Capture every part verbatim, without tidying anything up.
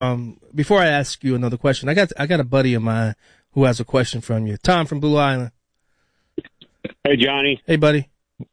Um, before I ask you another question, I got I got a buddy of mine who has a question from you. Tom from Blue Island. Hey, Johnny. Hey, buddy.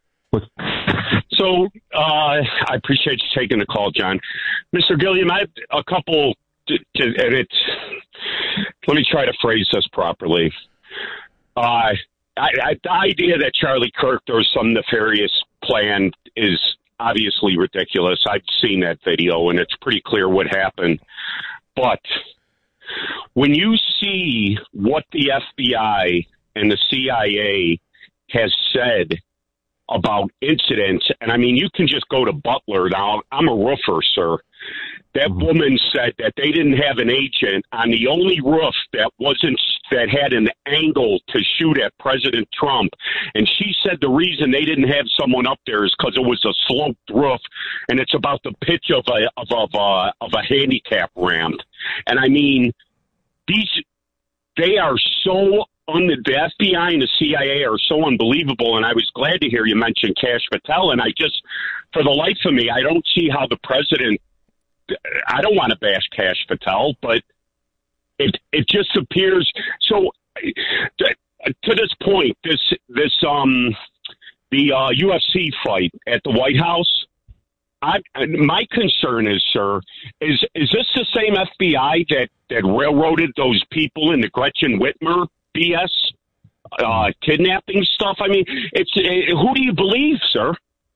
So uh, I appreciate you taking the call, John. Mister Gilliam, I have a couple, to, to, and it's, let me try to phrase this properly. Uh, I, I, the idea that Charlie Kirk, there was some nefarious plan is obviously ridiculous. I've seen that video, and it's pretty clear what happened. But when you see what the F B I and the C I A has said about incidents, and I mean, you can just go to Butler. Now, I'm a roofer, sir. That mm-hmm. woman said that they didn't have an agent on the only roof that wasn't, that had an angle to shoot at President Trump. And she said the reason they didn't have someone up there is because it was a sloped roof, and it's about the pitch of a, of, of a, of a handicap ramp. And I mean, these, they are so the F B I and the C I A are so unbelievable, and I was glad to hear you mention Kash Patel, and I just, for the life of me, I don't see how the president, I don't want to bash Kash Patel, but it it just appears, so to, to this point, this, this um the uh, U F C fight at the White House, I, my concern is, sir, is is this the same F B I that, that railroaded those people in the Gretchen Whitmer B S, uh, kidnapping stuff? I mean, it's uh, who do you believe, sir?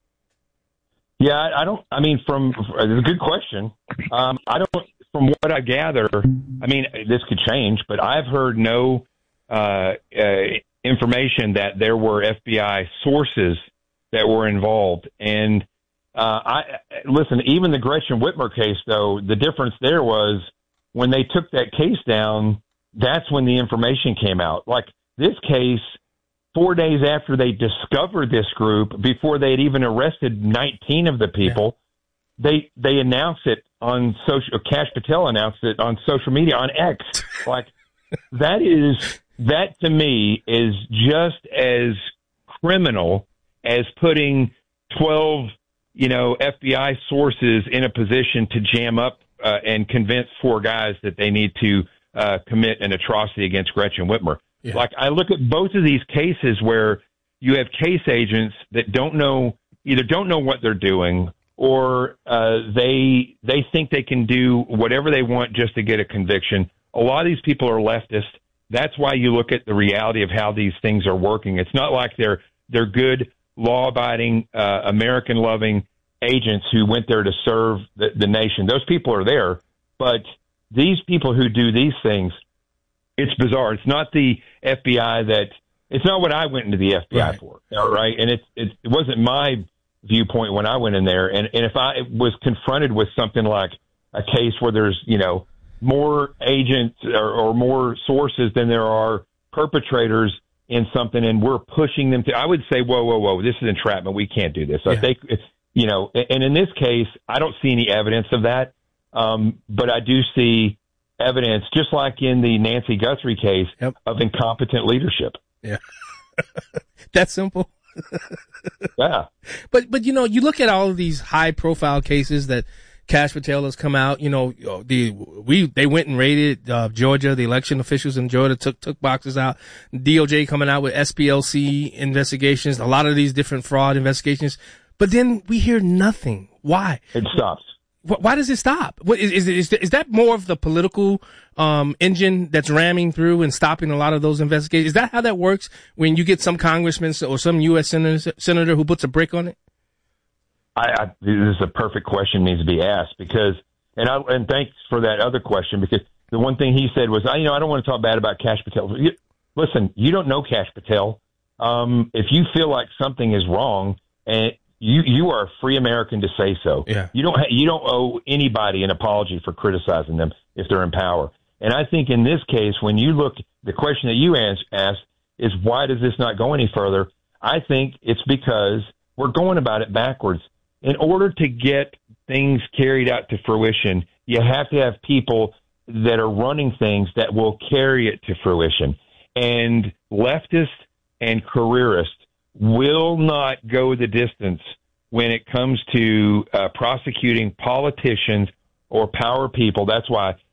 Yeah, I, I don't. I mean, from it's a good question. Um, I don't. From what I gather, I mean, this could change, but I've heard no uh, uh, information that there were F B I sources that were involved. And uh, I listen. Even the Gretchen Whitmer case, though, the difference there was when they took that case down. That's when the information came out. Like this case, four days after they discovered this group, before they had even arrested nineteen of the people, yeah. they they announced it on social. Kash Patel announced it on social media on X. Like that is that to me is just as criminal as putting twelve, you know, F B I sources in a position to jam up uh, and convince four guys that they need to. Uh, commit an atrocity against Gretchen Whitmer. Yeah. Like I look at both of these cases where you have case agents that don't know, either don't know what they're doing, or uh, they they think they can do whatever they want just to get a conviction. A lot of these people are leftist. That's why you look at the reality of how these things are working. It's not like they're they're good, law-abiding, uh, American-loving agents who went there to serve the, the nation. Those people are there, but these people who do these things, it's bizarre. It's not the F B I that it's not what I went into the F B I right. for, right? And it's, it, it wasn't my viewpoint when I went in there. And, and if I was confronted with something like a case where there's, you know, more agents or, or more sources than there are perpetrators in something, and we're pushing them to, I would say, whoa, whoa, whoa, this is entrapment. We can't do this. So yeah. I think, you know, and in this case, I don't see any evidence of that. Um, but I do see evidence, just like in the Nancy Guthrie case, yep. of incompetent leadership. Yeah. That simple. Yeah. But, but, you know, you look at all of these high profile cases that Kash Patel has come out, you know, the, we, they went and raided, uh, Georgia, the election officials in Georgia took, took boxes out. D O J coming out with S P L C investigations, a lot of these different fraud investigations. But then we hear nothing. Why? It stops. Why does it stop? What, is, is, is, is that more of the political um, engine that's ramming through and stopping a lot of those investigations? Is that how that works when you get some congressman or some U S senator, senator who puts a brick on it? I, I, this is a perfect question needs to be asked because, and I, and thanks for that other question, because the one thing he said was, I, you know, I don't want to talk bad about Kash Patel. You, listen, you don't know Kash Patel. Um, if you feel like something is wrong and You you are a free American to say so. Yeah. You don't ha- you don't owe anybody an apology for criticizing them if they're in power. And I think in this case, when you look, the question that you asked is why does this not go any further? I think it's because we're going about it backwards. In order to get things carried out to fruition, you have to have people that are running things that will carry it to fruition. And leftists and careerists will not go the distance when it comes to uh, prosecuting politicians or power people. That's why